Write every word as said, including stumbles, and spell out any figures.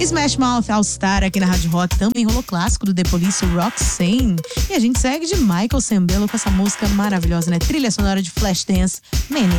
Smash Mouth All Star aqui na Rádio Rock, também rolou clássico do The Police, Roxanne. E a gente segue de Michael Sembello com essa música maravilhosa, né? Trilha sonora de Flashdance, Maniac.